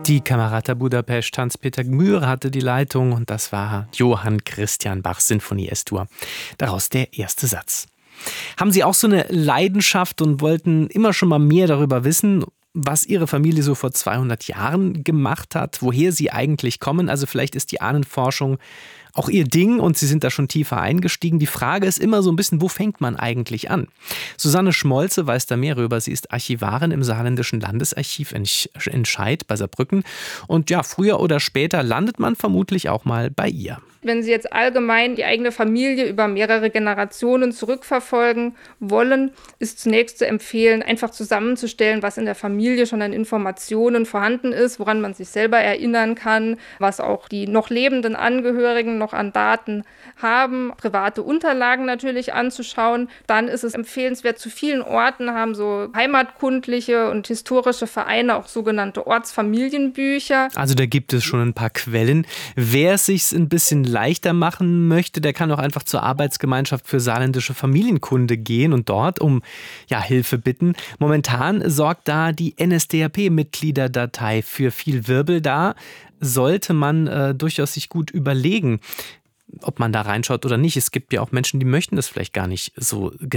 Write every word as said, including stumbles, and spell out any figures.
Die Kamerata Budapest, Hans-Peter Gmür hatte die Leitung und das war Johann Christian Bachs Sinfonie S-Dur. Daraus der erste Satz. Haben Sie auch so eine Leidenschaft und wollten immer schon mal mehr darüber wissen, was Ihre Familie so vor zweihundert Jahren gemacht hat, woher Sie eigentlich kommen? Also vielleicht ist die Ahnenforschung auch Ihr Ding und Sie sind da schon tiefer eingestiegen. Die Frage ist immer so ein bisschen, wo fängt man eigentlich an? Susanne Schmolze weiß da mehr darüber. Sie ist Archivarin im Saarländischen Landesarchiv in Scheid bei Saarbrücken. Und ja, früher oder später landet man vermutlich auch mal bei ihr. Wenn Sie jetzt allgemein die eigene Familie über mehrere Generationen zurückverfolgen wollen, ist zunächst zu empfehlen, einfach zusammenzustellen, was in der Familie schon an Informationen vorhanden ist, woran man sich selber erinnern kann, was auch die noch lebenden Angehörigen noch an Daten haben, private Unterlagen natürlich anzuschauen. Dann ist es empfehlenswert, zu vielen Orten haben so heimatkundliche und historische Vereine auch sogenannte Ortsfamilienbücher. Also da gibt es schon ein paar Quellen. Wer es sich ein bisschen leichter machen möchte, der kann auch einfach zur Arbeitsgemeinschaft für saarländische Familienkunde gehen und dort um ja, Hilfe bitten. Momentan sorgt da die N S D A P-Mitgliederdatei für viel Wirbel. Da sollte man äh, durchaus sich gut überlegen, ob man da reinschaut oder nicht. Es gibt ja auch Menschen, die möchten das vielleicht gar nicht so genau